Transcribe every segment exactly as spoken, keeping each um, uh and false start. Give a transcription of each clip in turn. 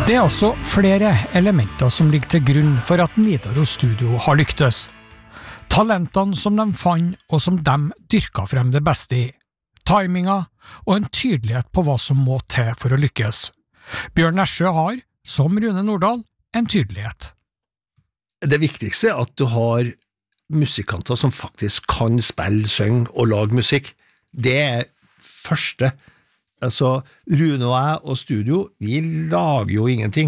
Det er altså flere elementer som ligger til grunn for at Nidaros Studio har lyktes. Talentene som de fant og som de dyrket frem det beste i. Timinga og en tydelighet på hva som må til for å lykkes. Bjørn Nessjø har, som Rune Nordahl, en tydelighet. Det viktigste er at du har musikanter som faktisk kan spille, synge og lage musikk. Det er første. Altså, Rune og jeg og studio, vi lager jo ingenting.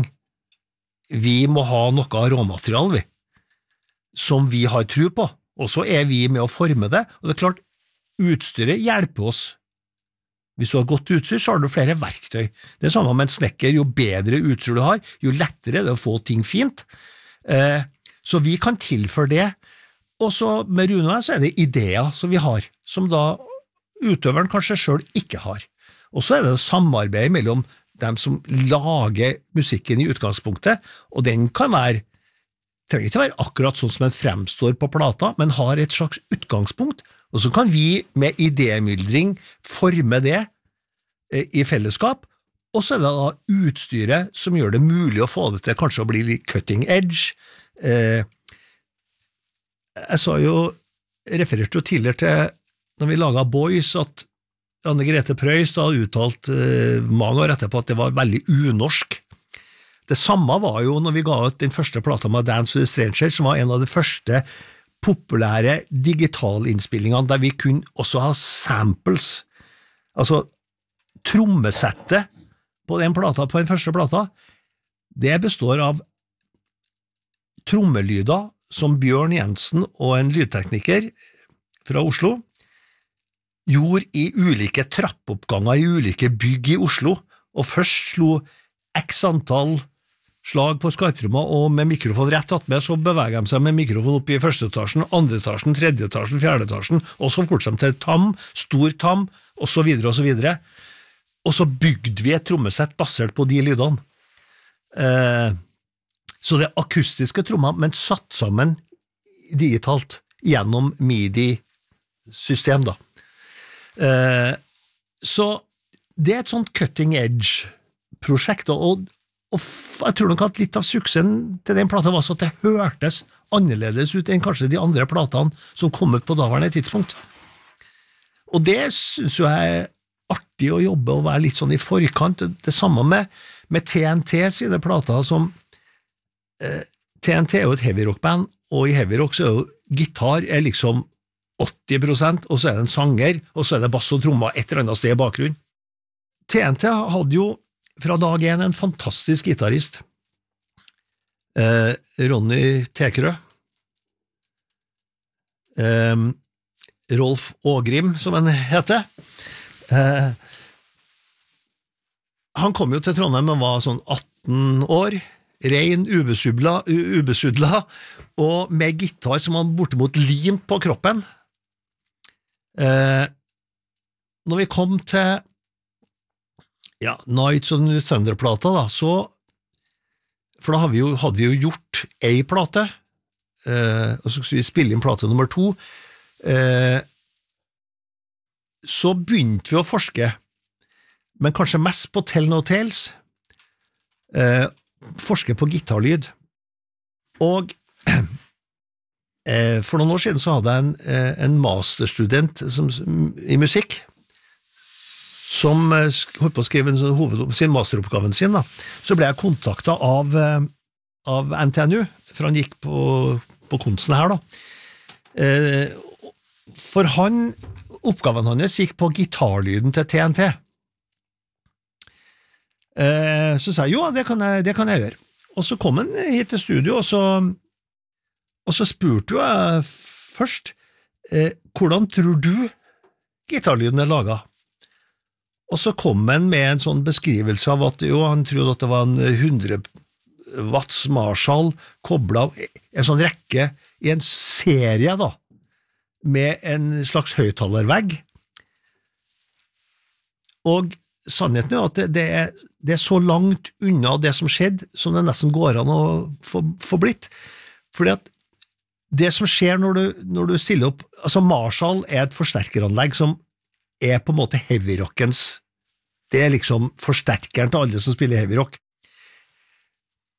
Vi må ha noe råmaterial, vi, som vi har tro på, og så er vi med å forme det, og det er klart, utstyret hjelper oss. Hvis du har godt utstyr, så har du flere verktøy. Det er samme med en snekker, jo bedre utstyr du har, jo lettere er det å få ting fint. Eh, så vi kan tilføre det, og så med Rune og jeg så er det ideer som vi har, som da utøveren kanskje selv ikke har. Og så er det samarbeid mellom dem som lager musikken i utgangspunktet, og den kan være, trenger ikke være akkurat sånn som den fremstår på plata, men har et slags utgangspunkt, og så kan vi med idémyldring forme det eh, i fellesskap, og så er det da utstyret som gjør det mulig å få det til kanskje å bli litt cutting edge. Eh, jeg sa jo, refererte jo tidligere til, når vi laget Boys, at Anne Grete Preus da uttalt eh, mange år etterpå at det var veldig unorsk. Det samme var jo når vi ga ut den første plata med Dance with the Stranger, som var en av de første populære digitalinnspillingene, der vi kunne også ha samples. Altså, trommesettet på den plata, på den første plata, det består av trommelyder som Bjørn Jensen og en lydtekniker fra Oslo gjorde i ulike trappoppganger i ulike bygg i Oslo, og først slo x antall slag på skarptromma, og med mikrofon rett attmed, så beveger de seg med mikrofon opp i første etasjen, andre etasjen, tredje etasjen, fjerde etasjen, og så fortsatte de til tam, stor tam, og så videre og så videre. Og så bygde vi et trommesett basert på de lydene. Eh, så det er akustiske trommer, men satt sammen digitalt gjennom MIDI-system da. Uh, så det er et sånt cutting edge prosjekt, og, og jeg tror nok at litt av suksessen til den plata var så at det hørtes annerledes ut enn kanskje de andre platene som kom ut på daværende tidspunkt, og det synes jeg er artig å jobbe og være litt sånn i forkant. Det samme med, med T N T sine plater, som uh, T N T er jo et heavy rock band, og i heavy rock så er jo gitar er liksom åtti prosent, og så er det en sanger, og så er det bass og trommer et eller annet sted i bakgrunnen. T N T hadde jo fra dag en en fantastisk gitarist, eh, Ronny Tekerø, eh, Rolf Ågrim, som han heter. Eh, han kom jo til Trondheim og var sånn atten år, rein, ubesudla, ubesudla, og med gitar som han bortimot limt på kroppen. Eh, når vi kom til ja, Nights of the Thunder-plata da, så for da hadde vi jo, hadde vi jo gjort ei plate, eh, og så skulle vi spille inn plate nummer to, eh, så begynte vi å forske, men kanskje mest på Tell No Tales, eh, forske på gitarlyd, og Eh, for noen år siden så hadde jeg en, en masterstudent som, i musikk som holdt på å skrive en hoved, sin masteroppgaven sin da. Så ble jeg kontaktet av, av N T N U, for han gikk på, på kunsten her da. Eh, for han, oppgaven hans gikk på gitarlyden til T N T. Eh, så sa jeg, jo, det kan jeg, det kan jeg gjøre. Og så kom han hit til studio, og så Og så spurte jeg først, eh, hvordan tror du gitarlyden er laget? Og så kom han med en sånn beskrivelse av at jo, han trodde at det var en hundre watts Marshall koblet av en sånn rekke i en serie da, med en slags høyttalervegg. Og sannheten er at det, det, er, det er så langt unna det som skjedde, som det nesten går an å få, få blitt. Fordi at det som skjer når du, når du stiller opp, altså Marshall er et forsterkeranlegg som er på en måte heavyrockens, det er liksom forsterkeren til alle som spiller heavyrock.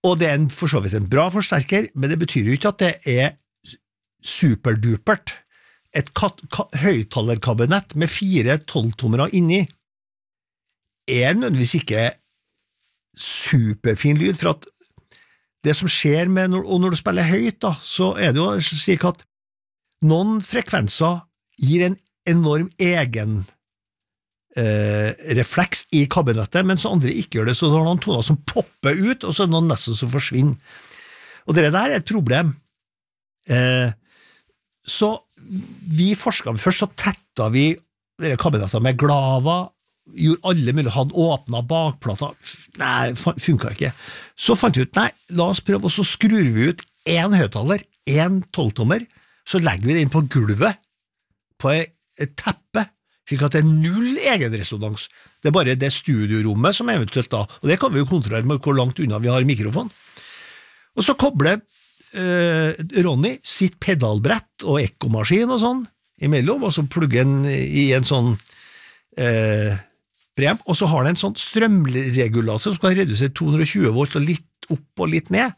Og det er en, for så vidt en bra forsterker, men det betyr jo ikke at det er superdupert. Et høyttalerkabinett med fire tolvtommere inni er nødvendigvis ikke superfin lyd, for at det som skjer med, og når du spiller høyt da, så er det jo slik at noen frekvenser gir en enorm egen eh, refleks i kabinettet, mens andre ikke gjør det, så det er noen toner som popper ut, og så er det noen nesten som forsvinner. Og det der er et problem. Eh, så vi forsket, først så tettet vi dere kabinettet med glava, gjorde alle mulig, hadde åpnet bakplater, nei, funket ikke. Så fant vi ut, nei, la oss prøve, og så skrur vi ut en høyttaler, en tolvtommer, så legger vi det inn på gulvet, på et teppe, slik at det er null egenresonans. Det er bare det studiorommet som eventuelt da, og det kan vi jo kontrollere med hvor langt unna vi har mikrofon. Og så kobler eh, Ronny sitt pedalbrett og ekkomaskin og sånn imellom, og så plugger han i en sånn eh, preamp, og så har den en sånn strømregulator som kan redusere to hundre og tjue volt og litt opp og litt ned.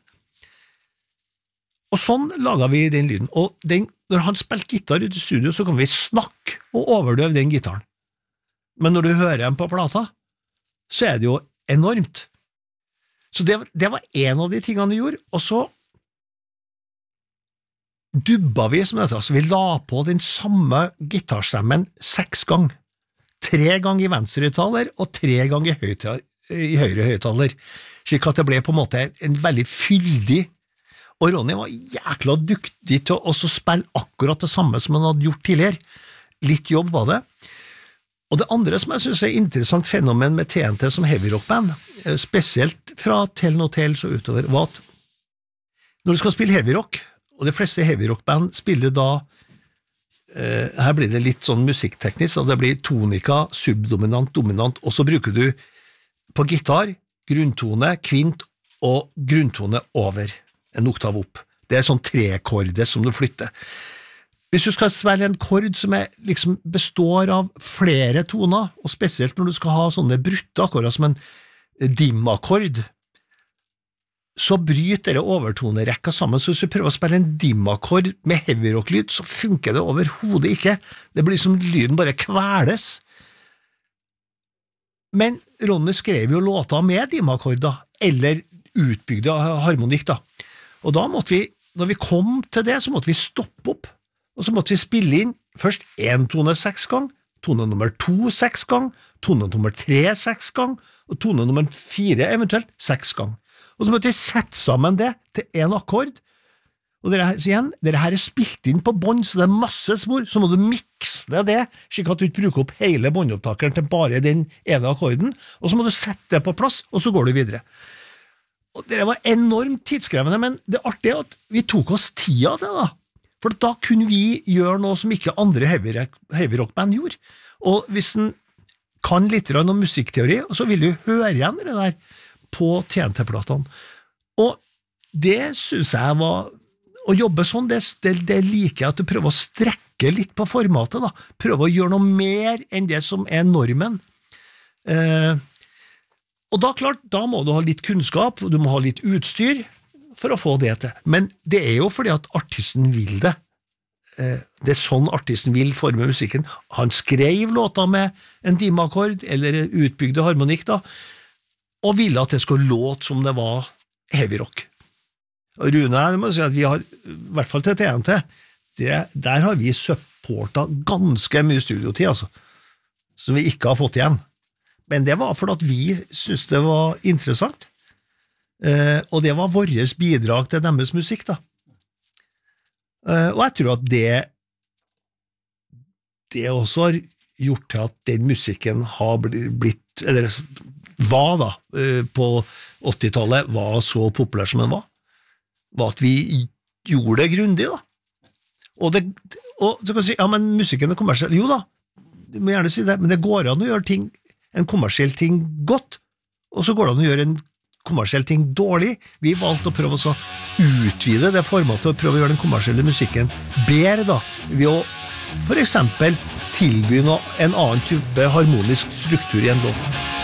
Og sånn laget vi den lyden, og den, når han spilte gitar ute i studio, så kan vi snakke og overdøve den gitaren. Men når du hører den på plata, så er det jo enormt. Så det, det var en av de tingene vi gjorde, og så dubba vi, som det heter, altså vi la på den samme gitarstemmen seks gang. Tre ganger i venstre høyttaler, og tre ganger i, høyttaler, i høyre høyttaler, slik at det ble på en måte en veldig fyldig. Og Ronny var jækla dyktig til å også spille akkurat det samme som han hadde gjort tidligere. Litt jobb var det. Og det andre som jeg synes er interessant fenomen med T N T som heavy rock band, spesielt fra Tell No Tales og utover, var at når du skal spille heavy rock, og de fleste heavy rock band spiller da, eh, her blir det litt sånn musikkteknisk, og det blir tonika, subdominant, dominant, og så bruker du på gitar, grunntone, kvint og grunntone over, en oktav opp. Det er sånn tre akkorder som du flytter. Hvis du skal spille en kord som er, liksom består av flere toner, og spesielt når du skal ha sånne brutte akkorder som en dim-akkord, så bryter det overtonerekka sammen, så hvis du prøver å spille en dim-akkord med heavy rock-lyd, så funker det overhodet ikke. Det blir som lyden bare kveles. Men Ronny skrev jo låter med dim-akkorder, eller utbygde harmonikk da. Og da måtte vi, når vi kom til det, så måtte vi stoppe opp, og så måtte vi spille inn først en tone seks gang, tone nummer to seks gang, tone nummer tre seks gang, og tone nummer fire eventuelt seks gang. Og så måtte vi sette sammen det til en akkord, og dere, igjen, dere her er spilt inn på bånd, så det er masse spor, så må du mikse det, slik at du ikke bruker opp hele båndopptakeren til bare den ene akkorden, og så må du sette det på plass, og så går du videre. Og det var enormt tidskrevende, men det artige er at vi tok oss tida til det da, for da kunne vi gjøre noe som ikke andre heavy, heavy rock band gjorde. Og hvis en kan litt om musikkteori, så vil du høre igjen det der på T N T-platene. Og det synes jeg var, å jobbe sånn, det, det, det liker jeg at du prøver å strekke litt på formatet da, prøve å gjøre noe mer enn det som er normen. Eh, og da klart, da må du ha litt kunnskap, og du må ha litt utstyr for å få det til. Men det er jo fordi at artisten vil det. Eh, det er sånn artisten vil forme musikken. Han skrev låta med en dim-akkord, eller utbygde harmonikk da, og ville at det skulle låte som det var heavy rock. Og Rune, jeg må si at vi har, i hvert fall til T N T, det, der har vi supportet ganske mye studiotid, altså, som vi ikke har fått igjen. Men det var fordi at vi synes det var interessant, eh, og det var vårt bidrag til deres musikk, da. Eh, og jeg tror at det, det også har gjort til at den musikken har blitt, eller var da, på åttitallet, var så populær som den var, var at vi gjorde det grundig da. Og, det, og så kan du si, ja, men musikken er kommersiell. Jo da, du må gjerne si det, men det går an å gjøre ting, en kommersiell ting godt, og så går det an å gjøre en kommersiell ting dårlig. Vi valgte å prøve å utvide det formatet, og prøve å gjøre den kommersielle musikken bedre da, ved å for eksempel tilby noe, en annen type harmonisk struktur i en låt.